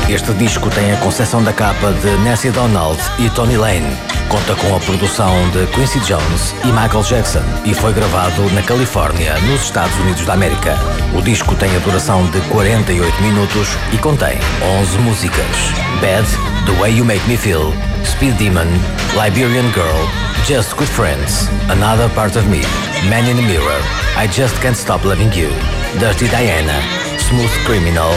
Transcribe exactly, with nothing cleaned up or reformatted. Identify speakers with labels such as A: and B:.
A: Este disco tem a concepção da capa de Nancy Donald e Tony Lane. Conta com a produção de Quincy Jones e Michael Jackson e foi gravado na Califórnia, nos Estados Unidos da América. O disco tem a duração de quarenta e oito minutos e contém onze músicas: Bad, The Way You Make Me Feel, Speed Demon, Liberian Girl, Just Good Friends, Another Part of Me, Man in the Mirror, I Just Can't Stop Loving You, Dirty Diana, Smooth Criminal